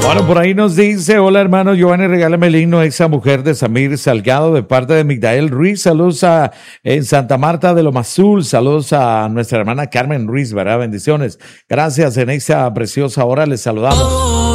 Bueno, por ahí nos dice, hola hermano Giovanni, regálame el himno a esa mujer de Samir Salgado de parte de Migdael Ruiz. Saludos en Santa Marta de Loma Azul. Saludos a nuestra hermana Carmen Ruiz, ¿verdad? Bendiciones. Gracias en esta preciosa hora. Les saludamos.